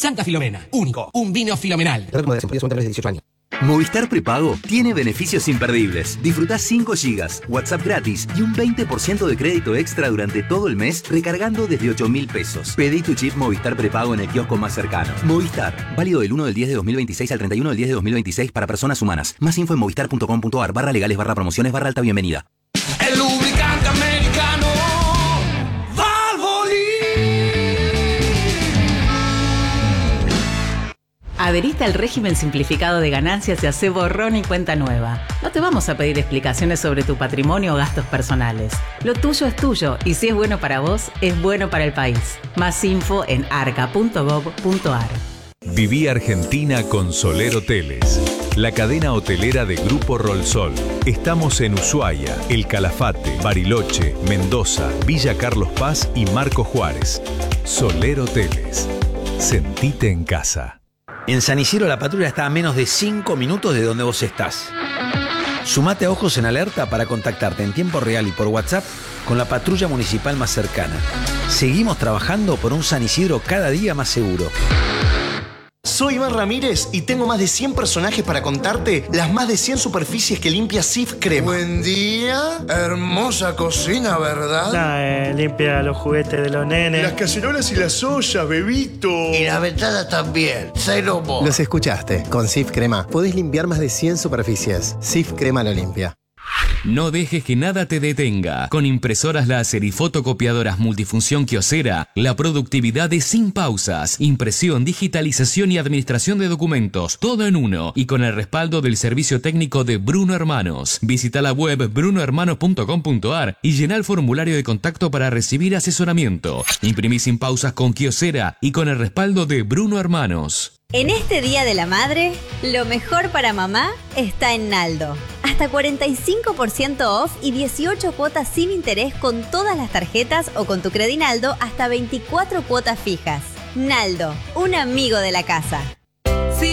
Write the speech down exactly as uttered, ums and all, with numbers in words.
Santa Filomena. Único. Un vino filomenal. dieciocho años. Movistar Prepago tiene beneficios imperdibles. Disfrutá cinco gigas, WhatsApp gratis y un veinte por ciento de crédito extra durante todo el mes recargando desde ocho mil pesos. Pedí tu chip Movistar Prepago en el kiosco más cercano. Movistar, válido del uno del diez de dos mil veintiséis al treinta y uno del diez de dos mil veintiséis para personas humanas. Más info en movistar punto com punto ar barra legales barra promociones barra alta bienvenida. El lubricante americano Valvoline. Adheriste al régimen simplificado de ganancias y hacé borrón y cuenta nueva. No te vamos a pedir explicaciones sobre tu patrimonio o gastos personales. Lo tuyo es tuyo y si es bueno para vos, es bueno para el país. Más info en arca punto gob punto ar. Viví Argentina con Soler Hoteles, la cadena hotelera de Grupo Rolsol. Estamos en Ushuaia, El Calafate, Bariloche, Mendoza, Villa Carlos Paz y Marco Juárez. Soler Hoteles. Sentite en casa. En San Isidro la patrulla está a menos de cinco minutos de donde vos estás. Sumate a Ojos en Alerta para contactarte en tiempo real y por WhatsApp con la patrulla municipal más cercana. Seguimos trabajando por un San Isidro cada día más seguro. Soy Iván Ramírez y tengo más de cien personajes para contarte las más de cien superficies que limpia Cif Crema. Buen día, hermosa cocina, ¿verdad? Nah, eh, limpia los juguetes de los nenes. Las cacerolas y las ollas, bebito. Y la ventana también, cero mo. Los escuchaste, con Cif Crema podés limpiar más de cien superficies. Cif Crema lo limpia. No dejes que nada te detenga. Con impresoras láser y fotocopiadoras multifunción Kyocera, la productividad es sin pausas. Impresión, digitalización y administración de documentos, todo en uno. Y con el respaldo del servicio técnico de Bruno Hermanos. Visita la web bruno hermanos punto com punto ar y llena el formulario de contacto para recibir asesoramiento. Imprimí sin pausas con Kyocera y con el respaldo de Bruno Hermanos. En este Día de la Madre, lo mejor para mamá está en Naldo. Hasta cuarenta y cinco por ciento off y dieciocho cuotas sin interés con todas las tarjetas o con tu Credinaldo hasta veinticuatro cuotas fijas. Naldo, un amigo de la casa.